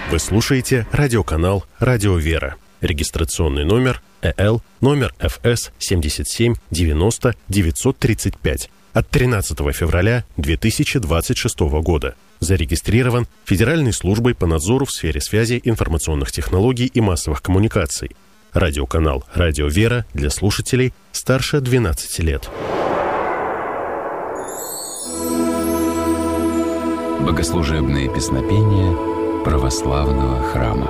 Вы слушаете радиоканал «Радио Вера». Регистрационный номер ЭЛ, номер ФС 77 90 935 от 13 февраля 2026 года. Зарегистрирован Федеральной службой по надзору в сфере связи, информационных технологий и массовых коммуникаций. Радиоканал «Радио Вера» для слушателей старше 12 лет. Богослужебные песнопения православного храма.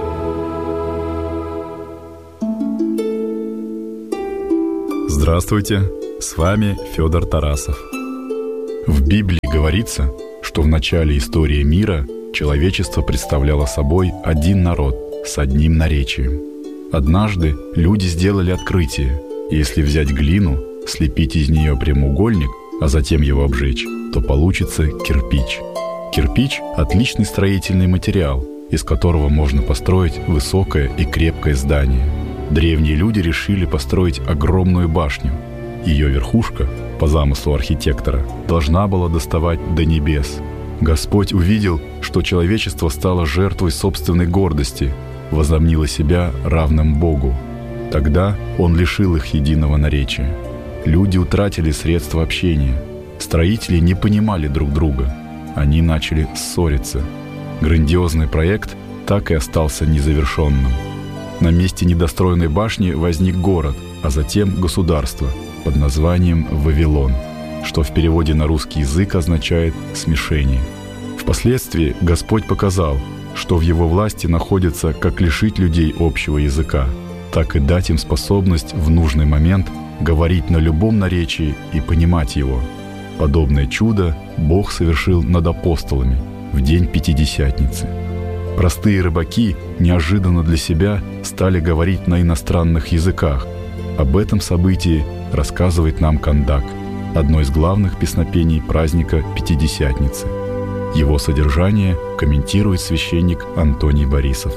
Здравствуйте, с вами Федор Тарасов. В Библии говорится, что в начале истории мира человечество представляло собой один народ с одним наречием. Однажды люди сделали открытие: если взять глину, слепить из нее прямоугольник, а затем его обжечь, то получится кирпич. Кирпич – отличный строительный материал, из которого можно построить высокое и крепкое здание. Древние люди решили построить огромную башню. Ее верхушка, по замыслу архитектора, должна была доставать до небес. Господь увидел, что человечество стало жертвой собственной гордости, возомнило себя равным Богу. Тогда Он лишил их единого наречия. Люди утратили средства общения. Строители не понимали друг друга. Они начали ссориться. Грандиозный проект так и остался незавершенным. На месте недостроенной башни возник город, а затем государство под названием Вавилон, что в переводе на русский язык означает «смешение». Впоследствии Господь показал, что в Его власти находится как лишить людей общего языка, так и дать им способность в нужный момент говорить на любом наречии и понимать его. Подобное чудо Бог совершил над апостолами в день Пятидесятницы. Простые рыбаки неожиданно для себя стали говорить на иностранных языках. Об этом событии рассказывает нам Кандак, одно из главных песнопений праздника Пятидесятницы. Его содержание комментирует священник Антоний Борисов.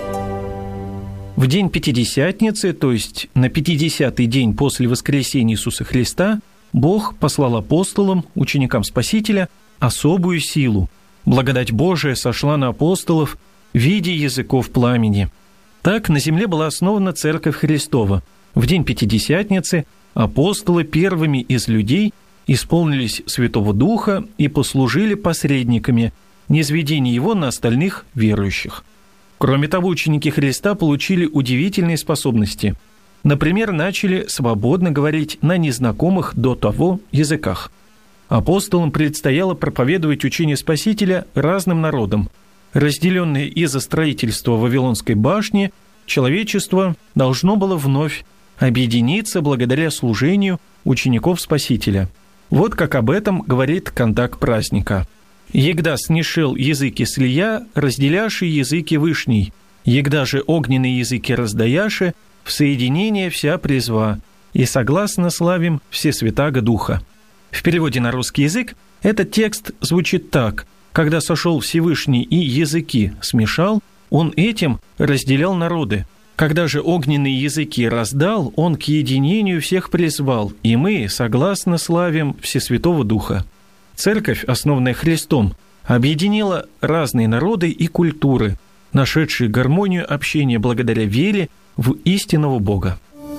В день Пятидесятницы, то есть на 50-й день после воскресения Иисуса Христа, Бог послал апостолам, ученикам Спасителя, особую силу. Благодать Божия сошла на апостолов в виде языков пламени. Так на земле была основана Церковь Христова. В день Пятидесятницы апостолы первыми из людей исполнились Святого Духа и послужили посредниками низведения Его на остальных верующих. Кроме того, ученики Христа получили удивительные способности. Например, начали свободно говорить на незнакомых до того языках. Апостолам предстояло проповедовать учение Спасителя разным народам. Разделенное из-за строительства Вавилонской башни, человечество должно было вновь объединиться благодаря служению учеников Спасителя. Вот как об этом говорит Кандак праздника. «Егда снишел языки слия, разделяши языки вышней, егда же огненные языки раздаяши, в соединение вся призва, и согласно славим все святаго Духа». В переводе на русский язык этот текст звучит так: «Когда сошел Всевышний и языки смешал, Он этим разделял народы. Когда же огненные языки раздал, Он к единению всех призвал, и мы согласно славим Всесвятого Духа». Церковь, основанная Христом, объединила разные народы и культуры, нашедшие гармонию общения благодаря вере в истинного Бога.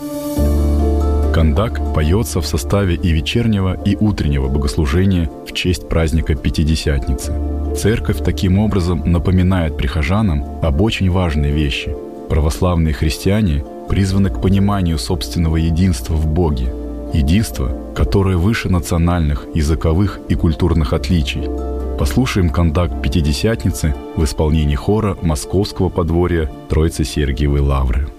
Кандак поется в составе и вечернего, и утреннего богослужения в честь праздника Пятидесятницы. Церковь таким образом напоминает прихожанам об очень важной вещи. Православные христиане призваны к пониманию собственного единства в Боге. Единство, которое выше национальных, языковых и культурных отличий. Послушаем Кандак Пятидесятницы в исполнении хора Московского подворья Троицы-Сергиевой Лавры.